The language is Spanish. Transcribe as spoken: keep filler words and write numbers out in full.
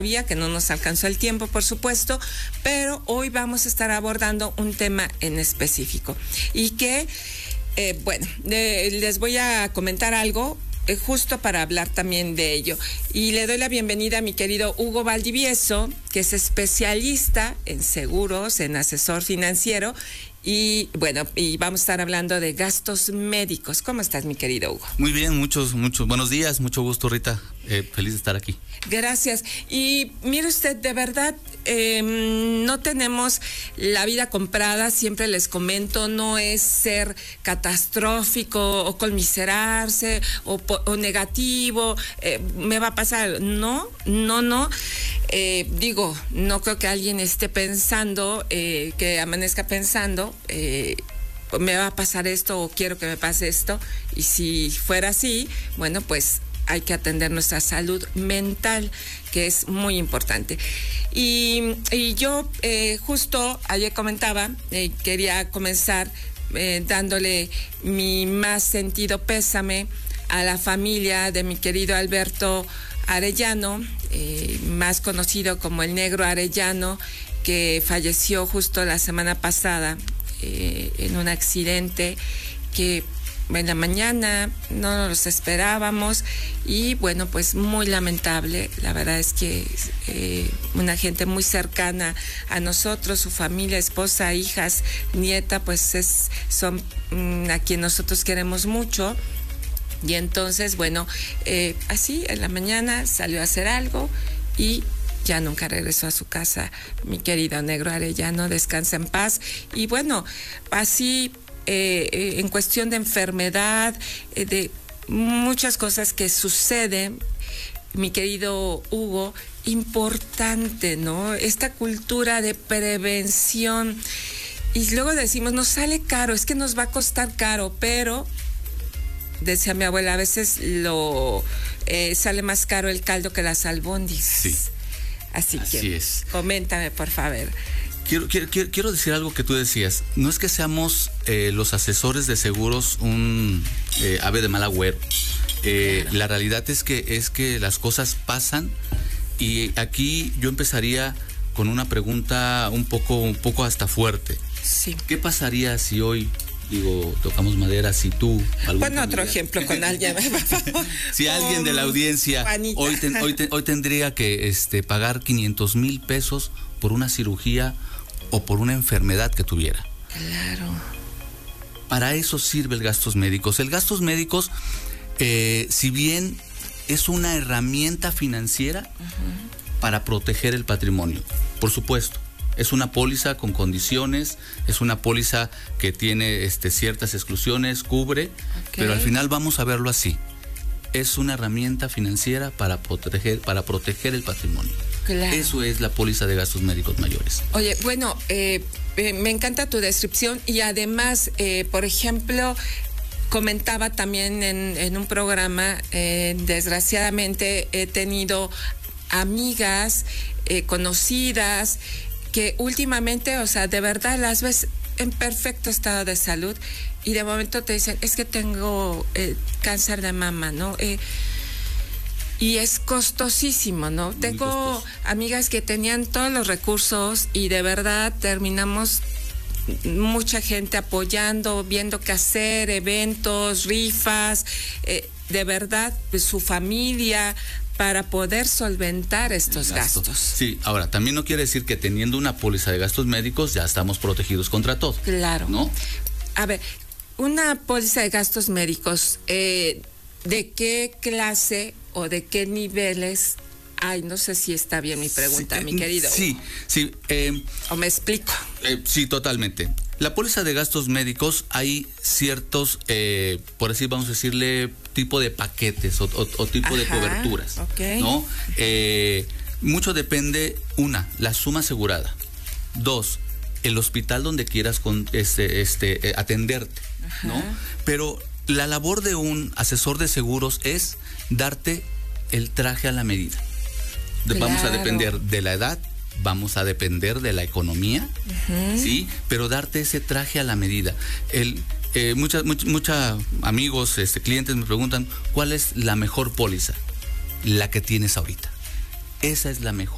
que no nos alcanzó el tiempo, por supuesto, pero hoy vamos a estar abordando un tema en específico y que, eh, bueno, eh, les voy a comentar algo eh, justo para hablar también de ello. Y le doy la bienvenida a mi querido Hugo Valdivieso, que es especialista en seguros, en asesor financiero. Y bueno, y vamos a estar hablando de gastos médicos. ¿Cómo estás, mi querido Hugo? Muy bien, muchos, muchos buenos días, mucho gusto, Rita. Eh, feliz de estar aquí. Gracias. Y mire usted, de verdad, eh, no tenemos la vida comprada, siempre les comento, no es ser catastrófico o conmiserarse o, o negativo, eh, me va a pasar. No, no, no. Eh, digo, no creo que alguien esté pensando, eh, que amanezca pensando, eh, me va a pasar esto o quiero que me pase esto. Y si fuera así, bueno, pues hay que atender nuestra salud mental, que es muy importante. Y, y yo eh, justo ayer comentaba, eh, quería comenzar eh, dándole mi más sentido pésame a la familia de mi querido Alberto Arellano, eh, más conocido como el Negro Arellano, que falleció justo la semana pasada eh, en un accidente que en la mañana no nos los esperábamos y bueno, pues muy lamentable. La verdad es que eh, una gente muy cercana a nosotros, su familia, esposa, hijas, nieta, pues es, son mm, a quien nosotros queremos mucho. Y entonces, bueno, eh, así en la mañana salió a hacer algo y ya nunca regresó a su casa. Mi querido Negro Arellano, descansa en paz. Y bueno, así eh, eh, en cuestión de enfermedad, eh, de muchas cosas que suceden, mi querido Hugo, importante, ¿no? Esta cultura de prevención. Y luego decimos, nos sale caro, es que nos va a costar caro, pero decía mi abuela, a veces lo eh, sale más caro el caldo que las albóndigas. Sí. Así, Así que es. Coméntame, por favor. Quiero, quiero, quiero decir algo que tú decías. No es que seamos eh, los asesores de seguros un eh, ave de mal agüero. Eh, claro. La realidad es que, es que las cosas pasan y aquí yo empezaría con una pregunta un poco, un poco hasta fuerte. Sí. ¿Qué pasaría si hoy, digo, tocamos madera, si tú... Bueno, otro ejemplo con alguien. Si alguien de la audiencia hoy, ten, hoy, ten, hoy tendría que este, pagar quinientos mil pesos por una cirugía o por una enfermedad que tuviera. Claro. Para eso sirve el gastos médicos. El gastos médicos, eh, si bien es una herramienta financiera uh-huh. para proteger el patrimonio, por supuesto. Es una póliza con condiciones, es una póliza que tiene este, ciertas exclusiones, cubre, okay. pero al final vamos a verlo así. Es una herramienta financiera para proteger, para proteger el patrimonio. Claro. Eso es la póliza de gastos médicos mayores. Oye, bueno, eh, eh, me encanta tu descripción y además, eh, por ejemplo, comentaba también en, en un programa, eh, desgraciadamente he tenido amigas, eh, conocidas, que últimamente, o sea, de verdad las ves en perfecto estado de salud y de momento te dicen, es que tengo eh, cáncer de mama, ¿no? Eh, y es costosísimo, ¿no? Muy Tengo costoso. Amigas que tenían todos los recursos y de verdad terminamos mucha gente apoyando, viendo qué hacer, eventos, rifas, eh, de verdad, pues, su familia, para poder solventar estos gastos. gastos. Sí, ahora, también no quiere decir que teniendo una póliza de gastos médicos ya estamos protegidos contra todo. Claro. ¿No? A ver, una póliza de gastos médicos, eh, ¿de qué clase o de qué niveles? Ay, no sé si está bien mi pregunta, sí, mi querido. Sí, sí. Eh, ¿O me explico? Eh, sí, totalmente. La póliza de gastos médicos, hay ciertos, eh, por decir, vamos a decirle, tipo de paquetes o, o, o tipo Ajá, de coberturas, okay. ¿no? Eh, mucho depende, una, la suma asegurada. Dos, el hospital donde quieras con, este, este, eh, atenderte, Ajá. ¿no? Pero la labor de un asesor de seguros es darte el traje a la medida. De, claro. Vamos a depender de la edad, vamos a depender de la economía, uh-huh. ¿sí? Pero darte ese traje a la medida. El, eh, muchas mucha, mucha amigos, este, clientes me preguntan, ¿cuál es la mejor póliza? La que tienes ahorita. Esa es la mejor.